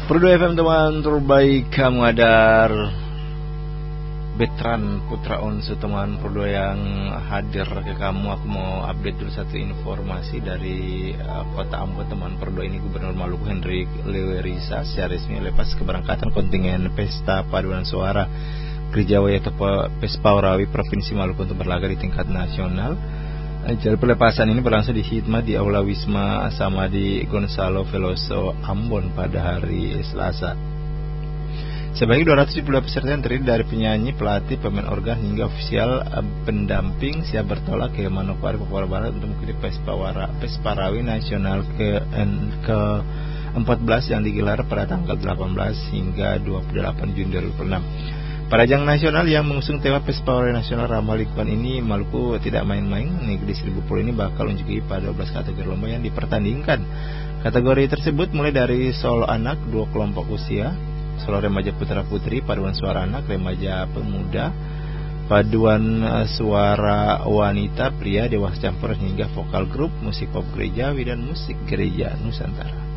Perdo FM teman terbaik kamu adar Betran Putra Onsu teman Perdo yang hadir ke kamu. Aku mau update dulu satu informasi dari kota Ambon teman Perdo. Ini Gubernur Maluku Hendrik Lewerisa secara resmi lepas keberangkatan kontingen Pesta Paduan Suara Gerejawi atau Pespaurawi Provinsi Maluku untuk berlaga di tingkat nasional. Acara pelepasan ini berlangsung di Hikmat di Aula Wisma Samadi Gonzalo Veloso Ambon pada hari Selasa. Sebanyak 270 peserta yang terdiri dari penyanyi, pelatih, pemain organ hingga ofisial pendamping siap bertolak ke Manokwari, Papua Barat untuk mengikuti Pespaurawi Nasional ke-14 yang digelar pada tanggal 18 hingga 28 Juni 2006. Pada ajang nasional yang mengusung tema Pespaurawi Nasional Ramah Lingkungan ini, Maluku tidak main-main. Negeri Seribu Pulau ini bakal unjuki pada 12 kategori lomba yang dipertandingkan. Kategori tersebut mulai dari solo anak 2 kelompok usia, solo remaja putra putri, paduan suara anak, remaja pemuda, paduan suara wanita, pria, dewasa campuran hingga vokal grup, musik pop gerejawi dan musik gereja Nusantara.